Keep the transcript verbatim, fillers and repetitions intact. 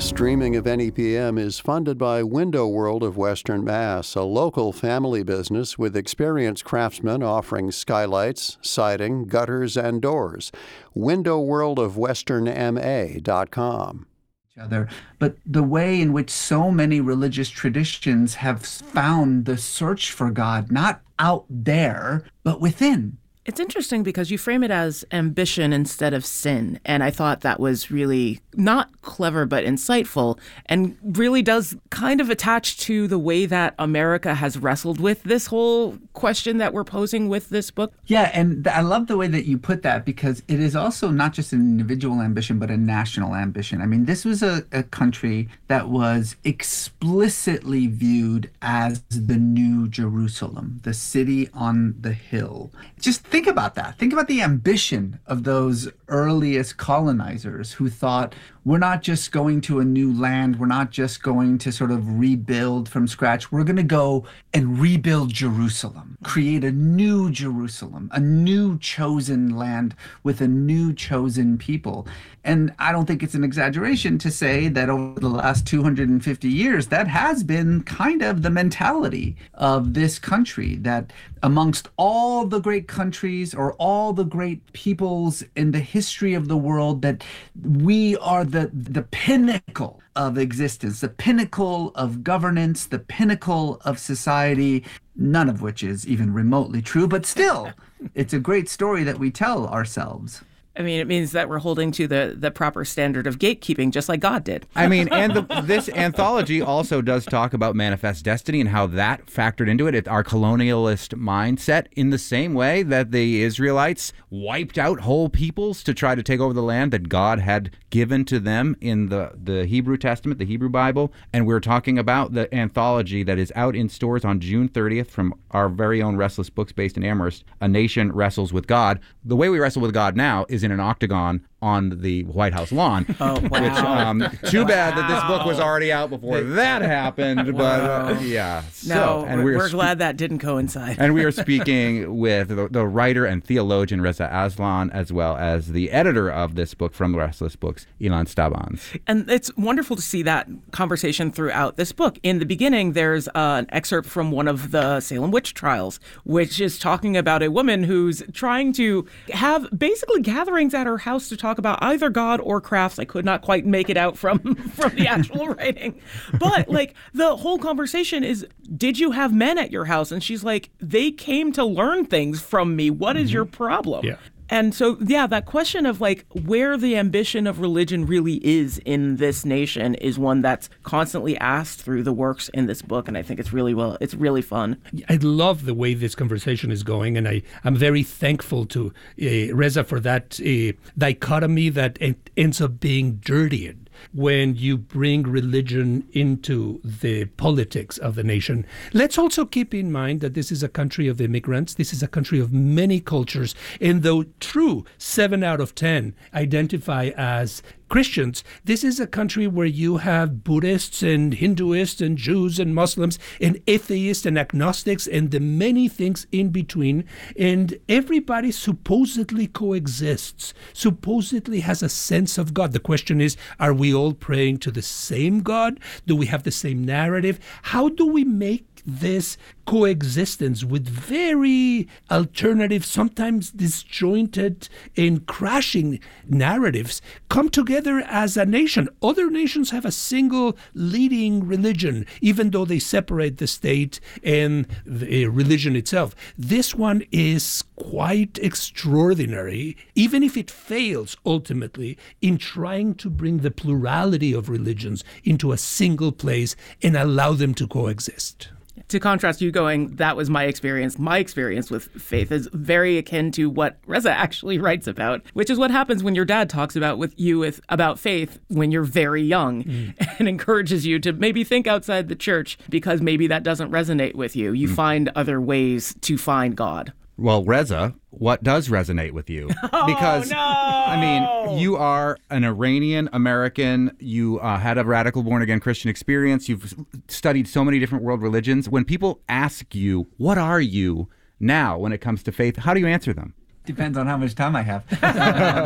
streaming of N E P M is funded by Window World of Western Mass, a local family business with experienced craftsmen offering skylights, siding, gutters, and doors. window world of western m a dot com. Other, but the way in which so many religious traditions have found the search for God, not out there, but within. It's interesting because you frame it as ambition instead of sin. And I thought that was really not clever, but insightful, and really does kind of attach to the way that America has wrestled with this whole question that we're posing with this book. Yeah, and th- I love the way that you put that, because it is also not just an individual ambition, but a national ambition. I mean, this was a, a country that was explicitly viewed as the New Jerusalem, the city on the hill. Just think about that. Think about the ambition of those earliest colonizers who thought, we're not just going to a new land. We're not just going to sort of rebuild from scratch. We're going to go and rebuild Jerusalem, create a new Jerusalem, a new chosen land with a new chosen people. And I don't think it's an exaggeration to say that over the last two hundred fifty years, that has been kind of the mentality of this country, that amongst all the great countries or all the great peoples in the history of the world, that we are the the pinnacle of existence, the pinnacle of governance, the pinnacle of society, none of which is even remotely true, but still, it's a great story that we tell ourselves. I mean, it means that we're holding to the, the proper standard of gatekeeping, just like God did. I mean, and the, this anthology also does talk about manifest destiny and how that factored into it. It our colonialist mindset, in the same way that the Israelites wiped out whole peoples to try to take over the land that God had given to them in the, the Hebrew Testament, the Hebrew Bible. And we're talking about the anthology that is out in stores on June thirtieth from our very own Restless Books based in Amherst, A Nation Wrestles with God. The way we wrestle with God now is in an octagon on the White House lawn. Oh, wow. Which, um, too bad that this book was already out before that happened, but uh, yeah. No, so, and we're, we we're spe- glad that didn't coincide. And we are speaking with the, the writer and theologian Reza Aslan, as well as the editor of this book from Restless Books, Ilan Stabans. And it's wonderful to see that conversation throughout this book. In the beginning, there's uh, an excerpt from one of the Salem witch trials, which is talking about a woman who's trying to have basically gatherings at her house to talk about either God or crafts. I could not quite make it out from, from the actual writing. But like the whole conversation is, did you have men at your house? And she's like, they came to learn things from me. What is mm-hmm. your problem? Yeah. And so, yeah, that question of like where the ambition of religion really is in this nation is one that's constantly asked through the works in this book. And I think it's really well, it's really fun. I love the way this conversation is going. And I, I'm very thankful to uh, Reza for that uh, dichotomy that it ends up being dirtied when you bring religion into the politics of the nation. Let's also keep in mind that this is a country of immigrants. This is a country of many cultures. And though true, seven out of ten identify as Christians, this is a country where you have Buddhists and Hinduists and Jews and Muslims and atheists and agnostics and the many things in between. And everybody supposedly coexists, supposedly has a sense of God. The question is, are we all praying to the same God? Do we have the same narrative? How do we make this coexistence with very alternative, sometimes disjointed and crashing narratives come together as a nation? Other nations have a single leading religion, even though they separate the state and the religion itself. This one is quite extraordinary, even if it fails ultimately in trying to bring the plurality of religions into a single place and allow them to coexist. To contrast, you going, that was my experience. My experience with faith is very akin to what Reza actually writes about, which is what happens when your dad talks about with you with about faith when you're very young mm. and encourages you to maybe think outside the church because maybe that doesn't resonate with you. You mm. find other ways to find God. Well, Reza, what does resonate with you? Oh, because, no! I mean, you are an Iranian American. You uh, had a radical born-again Christian experience. You've studied so many different world religions. When people ask you, what are you now when it comes to faith, how do you answer them? Depends on how much time I have.